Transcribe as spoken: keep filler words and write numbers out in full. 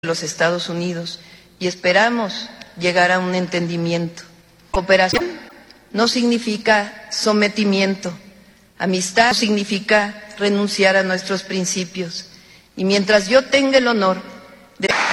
los Estados Unidos y esperamos llegar a un entendimiento. Cooperación no significa sometimiento, amistad no significa renunciar a nuestros principios. Y mientras yo tenga el honor de